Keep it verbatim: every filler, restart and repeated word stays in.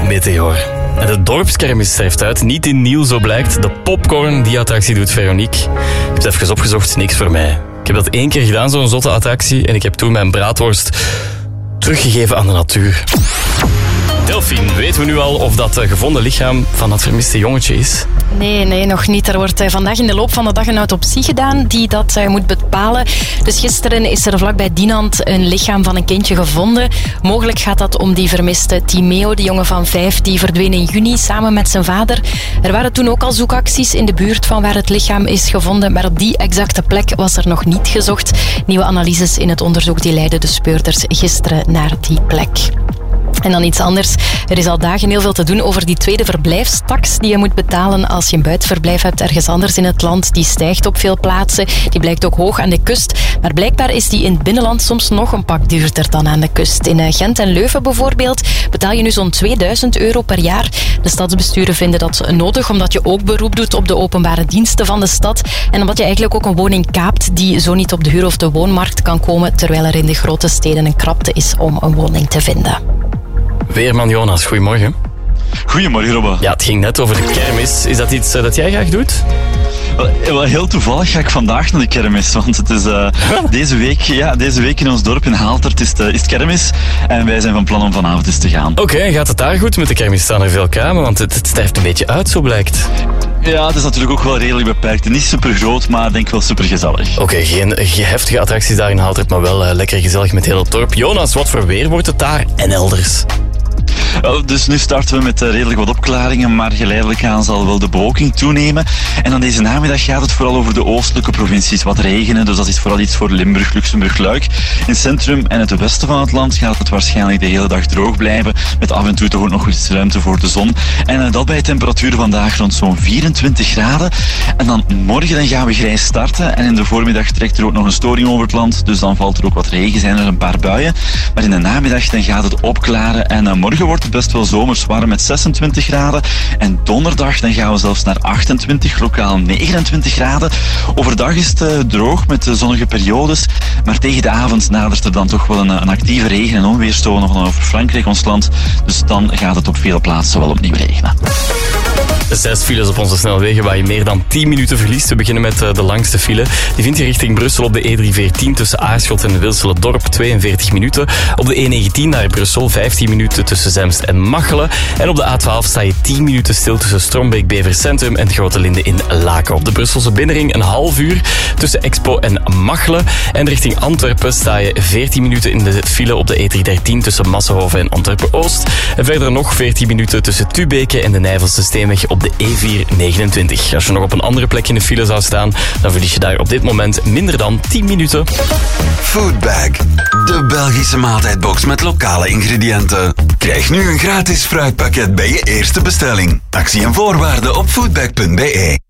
Meteor. En de dorpskermis sterft uit. Niet in Nieuw, zo blijkt. De popcorn, die attractie doet Veronique. Ik heb het even opgezocht, niks voor mij. Ik heb dat één keer gedaan, zo'n zotte attractie. En ik heb toen mijn braadworst teruggegeven aan de natuur. Delphine, weten we nu al of dat gevonden lichaam van dat vermiste jongetje is? Nee, nee, nog niet. Er wordt vandaag in de loop van de dag een autopsie gedaan die dat uh, moet bepalen. Dus gisteren is er vlakbij Dinant een lichaam van een kindje gevonden. Mogelijk gaat dat om die vermiste Timeo, die jongen van vijf, die verdween in juni samen met zijn vader. Er waren toen ook al zoekacties in de buurt van waar het lichaam is gevonden, maar op die exacte plek was er nog niet gezocht. Nieuwe analyses in het onderzoek die leidden de speurders gisteren naar die plek. En dan iets anders. Er is al dagen heel veel te doen over die tweede verblijfstaks die je moet betalen als je een buitenverblijf hebt ergens anders in het land. Die stijgt op veel plaatsen. Die blijkt ook hoog aan de kust. Maar blijkbaar is die in het binnenland soms nog een pak duurder dan aan de kust. In Gent en Leuven bijvoorbeeld betaal je nu zo'n tweeduizend euro per jaar. De stadsbesturen vinden dat nodig omdat je ook beroep doet op de openbare diensten van de stad. En omdat je eigenlijk ook een woning kaapt die zo niet op de huur- of de woonmarkt kan komen, terwijl er in de grote steden een krapte is om een woning te vinden. Weerman Jonas, goedemorgen. Goedemorgen, Robbe. Ja, het ging net over de kermis. Is dat iets uh, dat jij graag doet? Wel, wel, heel toevallig ga ik vandaag naar de kermis, want het is uh, deze, week, ja, deze week in ons dorp in Haaltert is, is het kermis en wij zijn van plan om vanavond eens te gaan. Oké, okay, gaat het daar goed met de kermis? Staan er veel kramen, want het, het sterft een beetje uit, zo blijkt. Ja, het is natuurlijk ook wel redelijk beperkt. Niet super groot, maar denk wel super gezellig. Oké, okay, geen heftige attracties daar in Haaltert, maar wel uh, lekker gezellig met heel het dorp. Jonas, wat voor weer wordt het daar en elders? Dus nu starten we met redelijk wat opklaringen, maar geleidelijk aan zal wel de bewolking toenemen. En dan deze namiddag gaat het vooral over de oostelijke provincies wat regenen. Dus dat is vooral iets voor Limburg, Luxemburg, Luik. In het centrum en het westen van het land gaat het waarschijnlijk de hele dag droog blijven. Met af en toe toch ook nog iets ruimte voor de zon. En dat bij temperaturen vandaag rond zo'n vierentwintig graden. En dan morgen dan gaan we grijs starten. En in de voormiddag trekt er ook nog een storing over het land. Dus dan valt er ook wat regen, zijn er een paar buien. Maar in de namiddag dan gaat het opklaren. En uh, morgen wordt het best wel zomers warm met zesentwintig graden. En donderdag dan gaan we zelfs naar achtentwintig, lokaal negenentwintig graden. Overdag is het uh, droog met uh, zonnige periodes. Maar tegen de avond nadert er dan toch wel een, een actieve regen- en onweerstoren nog over Frankrijk, ons land. Dus dan gaat het op vele plaatsen wel opnieuw regenen. Zes files op onze snelwegen waar je meer dan tien minuten verliest. We beginnen met de langste file. Die vind je richting Brussel op de E drie veertien tussen Aarschot en Wilsele-Dorp, tweeënveertig minuten. Op de E negentien naar Brussel, vijftien minuten tussen Zemst en Machelen. En op de A twaalf sta je tien minuten stil tussen Strombeek, Bevercentrum en Grote Linde in Laken. Op de Brusselse binnenring een half uur tussen Expo en Machelen. En richting Antwerpen sta je veertien minuten in de file op de E drie dertien tussen Massenhoven en Antwerpen-Oost. En verder nog veertien minuten tussen Tubeke en de Nijvelse Steenweg op de E vier negenentwintig. Als je nog op een andere plek in de file zou staan, dan verlies je daar op dit moment minder dan tien minuten. Foodbag, de Belgische maaltijdbox met lokale ingrediënten. Krijg nu een gratis fruitpakket bij je eerste bestelling. Actie en voorwaarden op foodbag punt be.